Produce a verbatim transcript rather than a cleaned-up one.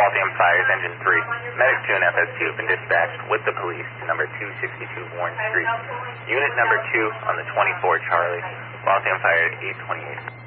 Waltham Fires Engine three. Medic two and F S two have been dispatched with the police to number two sixty-two Warren Street. Unit number two on the twenty-four Charlie. Waltham Fire eight twenty-eight.